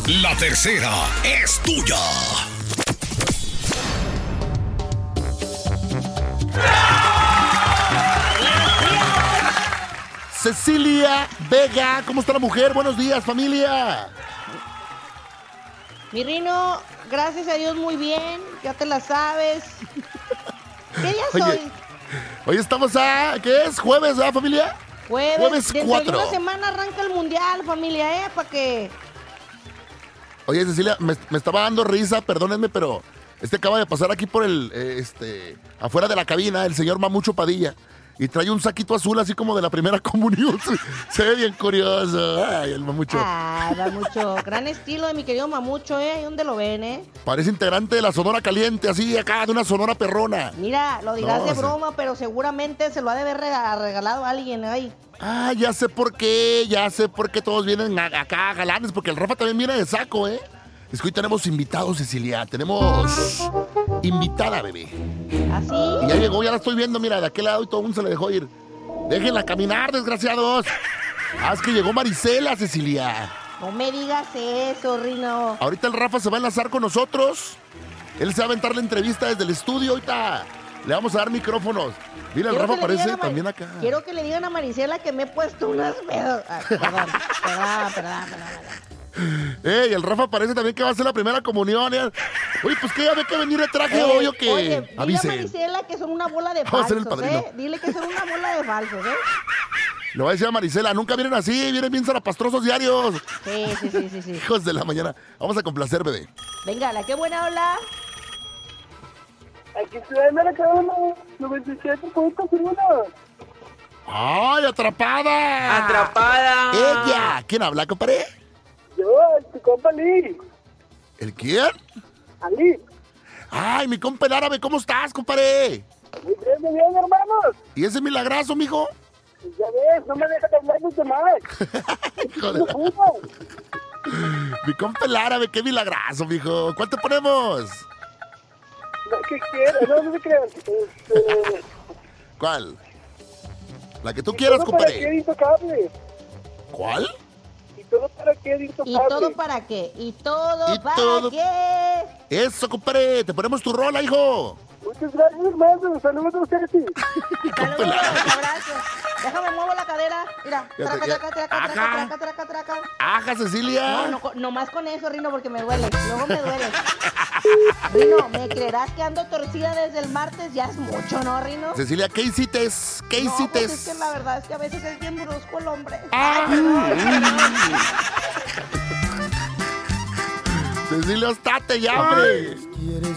La tercera es tuya. Cecilia Vega, ¿cómo está la mujer? Buenos días, familia. Mi Rino, gracias a Dios muy bien, ya te la sabes. ¿Qué día soy? Hoy estamos a, ¿qué es? ¿Jueves, familia? Jueves 4. Dentro de una semana arranca el mundial, familia, ¿para qué? Oye, Cecilia, me estaba dando risa, perdónenme, pero acaba de pasar aquí por afuera de la cabina, el señor Mamucho Padilla. Y trae un saquito azul así como de la primera comunión. Se ve bien curioso. Ay, el Mamucho. Ay, Mamucho. Gran estilo de mi querido Mamucho, ¿eh? ¿Dónde lo ven, Parece integrante de la Sonora Caliente, así acá, de una Sonora perrona. Mira, lo dirás de broma, pero seguramente se lo ha de haber regalado a alguien ahí. Ah, ya sé por qué todos vienen acá galanes, porque el Rafa también viene de saco, ¿eh? Es que hoy tenemos invitados, Cecilia. Tenemos invitada, bebé. ¿Ah, sí? Y ya llegó, ya la estoy viendo, mira, de aquel lado y todo el mundo se le dejó ir. Déjenla caminar, desgraciados. Es que llegó Marisela, Cecilia. No me digas eso, Rino. Ahorita el Rafa se va a enlazar con nosotros. Él se va a aventar la entrevista desde el estudio. Ahorita le vamos a dar micrófonos. Mira, el Rafa aparece también acá. Quiero que le digan a Marisela que me he puesto unas... Perdón. El Rafa parece también que va a ser la primera comunión. Oye, pues que ya ve que venir de traje hoy o que oye, avise. Dile a Marisela que son una bola de falsos, Dile que son una bola de falsos, Le voy a decir a Marisela, nunca vienen así, vienen bien zarapastrosos diarios. Sí. Hijos de la mañana. Vamos a complacer, bebé. Venga, qué buena habla. Aquí estoy en la cabana, 97.1. ¡Ay, atrapada! ¡Atrapada! ¡Ella! ¿Quién habla, compadre? Yo, tu compa Ali. ¿El quién? Ali. ¡Ay, mi compa el árabe! ¿Cómo estás, compadre? Muy bien, hermanos. ¿Y ese milagrazo, mijo? Ya ves, no me dejas hablar mucho más. Hijo de la... Mi compa el árabe, qué milagrazo, mijo. ¿Cuál te ponemos? La que quieras, no se crean. ¿Cuál? La que tú quieras, compadre. ¿Para qué intocable? ¿Cuál? ¿Y todo para qué intocable? ¿Y todo para qué? ¿Y todo qué? Eso, compadre. Te ponemos tu rola, hijo. Muchas gracias, hermano. Saludos a ustedes. Saludos, abrazos. Déjame muevo la cadera. Mira, traca. Ajá, Cecilia. No más con eso, Rino, porque me duele. Luego me duele. Rino, ¿me creerás que ando torcida desde el martes? Ya es mucho, ¿no, Rino? Cecilia, ¿qué hiciste? ¿Qué hiciste? Pues es que la verdad es que a veces es bien brusco el hombre. Cecilia, estate ya, hombre.